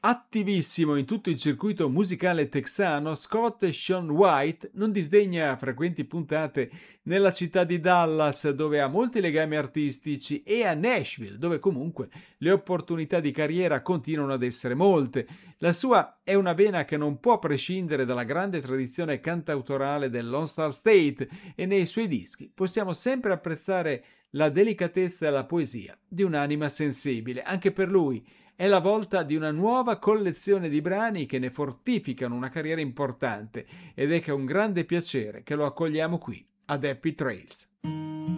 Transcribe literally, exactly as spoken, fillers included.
Attivissimo in tutto il circuito musicale texano, Scott Sean White non disdegna frequenti puntate nella città di Dallas, dove ha molti legami artistici, e a Nashville, dove comunque le opportunità di carriera continuano ad essere molte. La sua è una vena che non può prescindere dalla grande tradizione cantautorale del Lone Star State, e nei suoi dischi possiamo sempre apprezzare la delicatezza e la poesia di un'anima sensibile. Anche per lui è la volta di una nuova collezione di brani che ne fortificano una carriera importante, ed è che è un grande piacere che lo accogliamo qui ad Happy Trails.